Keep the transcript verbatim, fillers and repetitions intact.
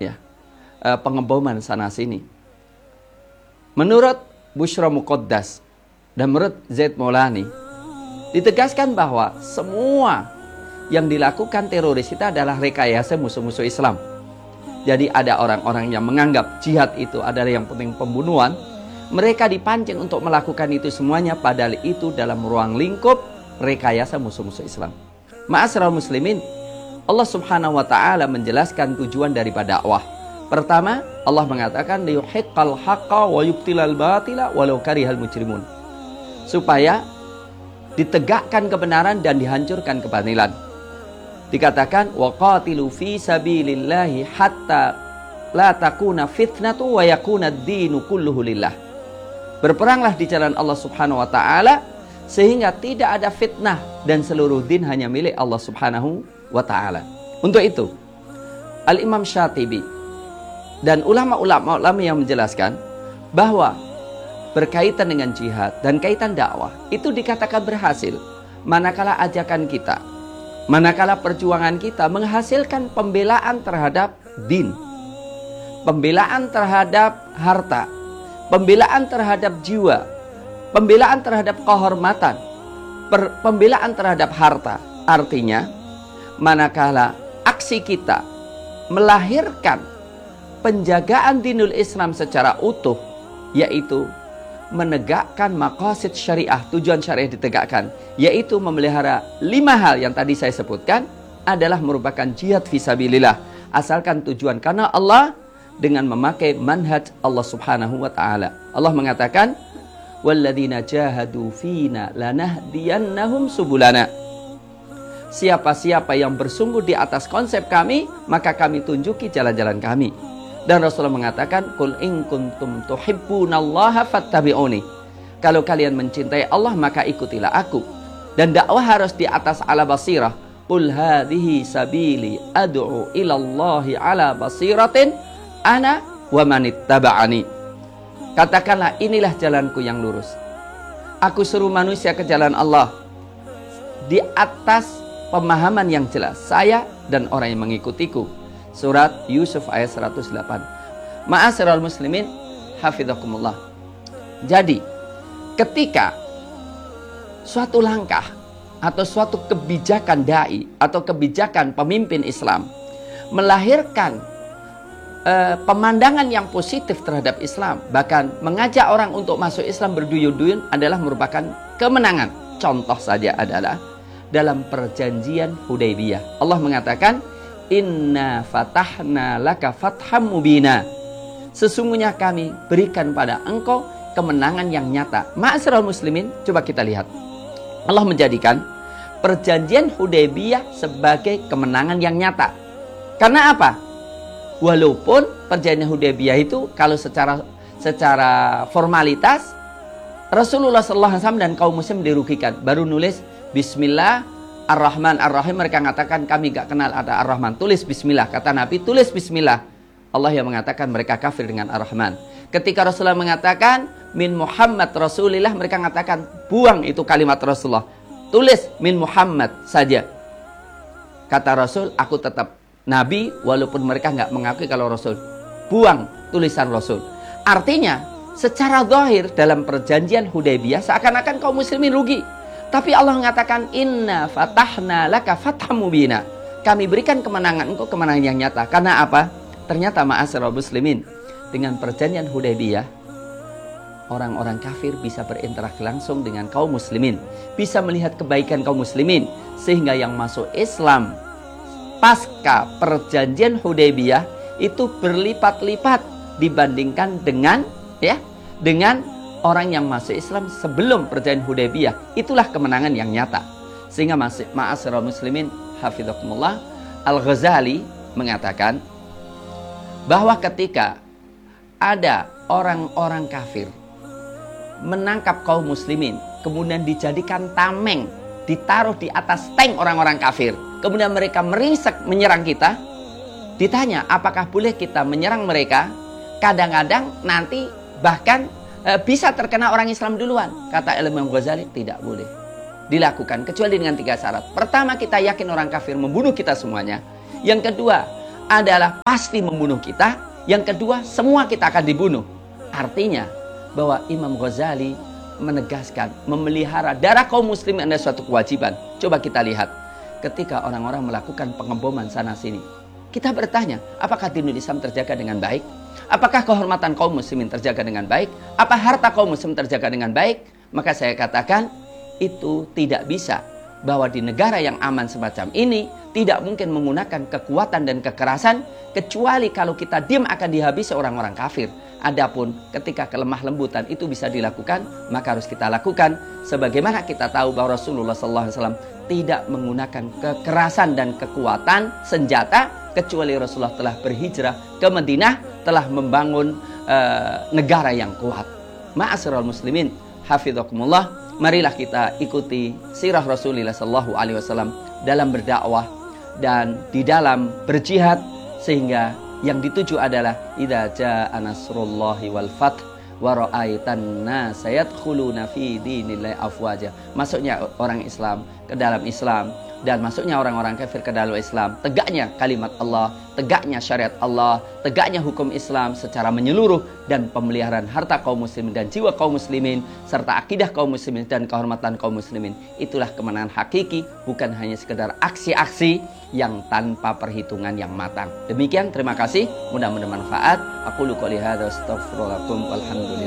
ya, uh, pengeboman sana sini. Menurut Bushra Muqaddas dan menurut Zaid Maulani, ditegaskan bahwa semua yang dilakukan teroris itu adalah rekayasa musuh-musuh Islam. Jadi ada orang-orang yang menganggap jihad itu adalah yang penting pembunuhan. Mereka dipancing untuk melakukan itu semuanya, padahal itu dalam ruang lingkup rekayasa musuh-musuh Islam. Ma'asyiral muslimin, Allah Subhanahu wa taala menjelaskan tujuan daripada dakwah. Pertama, Allah mengatakan liyuhiqqal haqqa wa yubtilal batila walau karihal mujrimun. Supaya ditegakkan kebenaran dan dihancurkan kebatilan. Dikatakan waqatilu fi sabilillahi hatta la takuna fitnatu wa yakuna ad-dinu kulluhu lillah. Berperanglah di jalan Allah Subhanahu wa taala sehingga tidak ada fitnah dan seluruh din hanya milik Allah Subhanahu wa taala. Untuk itu, Al-Imam Syatibi dan ulama-ulama ulama yang menjelaskan bahwa berkaitan dengan jihad dan kaitan dakwah itu dikatakan berhasil manakala ajakan kita, manakala perjuangan kita menghasilkan pembelaan terhadap din, pembelaan terhadap harta, pembelaan terhadap jiwa, pembelaan terhadap kehormatan, per, pembelaan terhadap harta. Artinya, manakala aksi kita melahirkan penjagaan dinul Islam secara utuh, yaitu menegakkan maqasid syariah, tujuan syariah ditegakkan, yaitu memelihara lima hal yang tadi saya sebutkan, adalah merupakan jihad fisabilillah, asalkan tujuan karena Allah dengan memakai manhaj Allah Subhanahu wa taala. Allah mengatakan, walladzina jahadu fina lanahdiyannahum subulana. Siapa-siapa yang bersungguh di atas konsep kami, maka kami tunjuki jalan-jalan kami. Dan Rasulullah mengatakan, qul in kuntum tuhibbunallaha fattabi'uni. Kalau kalian mencintai Allah, maka ikutilah aku. Dan dakwah harus di atas ala basirah. Qul hadhihi sabili ad'u ilallahi ala basiratin ana wa manittaba'ani. Katakanlah, inilah jalanku yang lurus. Aku suruh manusia ke jalan Allah di atas pemahaman yang jelas, saya dan orang yang mengikutiku. Surat Yusuf ayat seratus delapan. Ma'asyiral muslimin, hafizakumullah. Jadi, ketika suatu langkah atau suatu kebijakan dai atau kebijakan pemimpin Islam melahirkan uh, pemandangan yang positif terhadap Islam, bahkan mengajak orang untuk masuk Islam berduyun-duyun, adalah merupakan kemenangan. Contoh saja adalah dalam perjanjian Hudaybiyah. Allah mengatakan, inna fatahna laka fatham mubina. Sesungguhnya kami berikan pada engkau kemenangan yang nyata. Ma'asyiral muslimin, coba kita lihat. Allah menjadikan perjanjian Hudaybiyah sebagai kemenangan yang nyata. Karena apa? Walaupun perjanjian Hudaybiyah itu kalau secara secara formalitas Rasulullah shallallahu alaihi wasallam dan kaum muslim dirugikan. Baru nulis Bismillah Ar-Rahman Ar-Rahim, mereka mengatakan kami gak kenal ada Ar-Rahman. Tulis Bismillah, kata Nabi, tulis Bismillah. Allah yang mengatakan mereka kafir dengan Ar-Rahman. Ketika Rasulullah mengatakan min Muhammad Rasulillah, mereka mengatakan buang itu kalimat Rasulullah, tulis min Muhammad saja. Kata Rasul, aku tetap Nabi walaupun mereka gak mengakui kalau Rasul. Buang tulisan Rasul. Artinya secara zahir dalam perjanjian Hudaybiyah seakan-akan kaum muslimin rugi. Tapi Allah mengatakan, inna fatahna laka fatham mubina. Kami berikan kemenangan engkau, kemenangan yang nyata. Karena apa? Ternyata ma'asyiral muslimin, dengan perjanjian Hudaybiyah, orang-orang kafir bisa berinteraksi langsung dengan kaum muslimin, bisa melihat kebaikan kaum muslimin, sehingga yang masuk Islam pasca perjanjian Hudaybiyah itu berlipat-lipat dibandingkan dengan ya dengan orang yang masuk Islam sebelum perjanjian Hudaybiyah. Itulah kemenangan yang nyata. Sehingga ma'asyiral muslimin, hafizakumullah, Al-Ghazali mengatakan bahwa ketika ada orang-orang kafir menangkap kaum muslimin, kemudian dijadikan tameng, ditaruh di atas tank orang-orang kafir, kemudian mereka meringsek menyerang kita, ditanya apakah boleh kita menyerang mereka, kadang-kadang nanti bahkan bisa terkena orang Islam duluan. Kata Imam Ghazali, tidak boleh dilakukan kecuali dengan tiga syarat. Pertama, kita yakin orang kafir membunuh kita semuanya. Yang kedua, adalah pasti membunuh kita. Yang kedua, semua kita akan dibunuh. Artinya bahwa Imam Ghazali menegaskan memelihara darah kaum muslimin adalah suatu kewajiban. Coba kita lihat ketika orang-orang melakukan pengeboman sana sini. Kita bertanya, apakah dinul Islam terjaga dengan baik? Apakah kehormatan kaum muslimin terjaga dengan baik? Apa harta kaum muslim terjaga dengan baik? Maka saya katakan itu tidak bisa. Bahwa di negara yang aman semacam ini tidak mungkin menggunakan kekuatan dan kekerasan kecuali kalau kita diam akan dihabisi orang-orang kafir. Adapun ketika kelemah lembutan itu bisa dilakukan, maka harus kita lakukan. Sebagaimana kita tahu bahwa Rasulullah shallallahu alaihi wasallam tidak menggunakan kekerasan dan kekuatan senjata kecuali Rasulullah telah berhijrah ke Madinah, telah membangun uh, negara yang kuat. Ma'asyiral muslimin, hafizakumullah. Marilah kita ikuti sirah Rasulullah shallallahu alaihi wasallam dalam berdakwah dan di dalam berjihad, sehingga yang dituju adalah idza jaa nasrullahi wal fath wa ra'aitan nasa yadkhuluna fi dinillahi afwaja. Masuknya orang Islam ke dalam Islam dan masuknya orang-orang kafir ke dalam Islam. Tegaknya kalimat Allah, tegaknya syariat Allah, tegaknya hukum Islam secara menyeluruh, dan pemeliharaan harta kaum muslimin dan jiwa kaum muslimin serta akidah kaum muslimin dan kehormatan kaum muslimin. Itulah kemenangan hakiki, bukan hanya sekedar aksi-aksi yang tanpa perhitungan yang matang. Demikian, terima kasih, mudah-mudahan bermanfaat. Aku qouli hadza astaghfirullahaladzim walhamdulillah.